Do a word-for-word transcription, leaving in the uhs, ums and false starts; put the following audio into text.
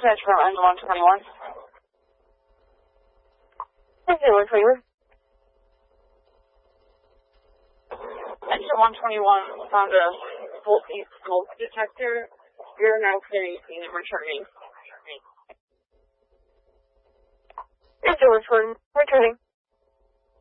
dispatch from Engine one twenty-one. Engine one twenty-one. Engine one twenty-one found a faulty smoke detector. You're now clearing scene and returning. Engine one twenty-one, returning.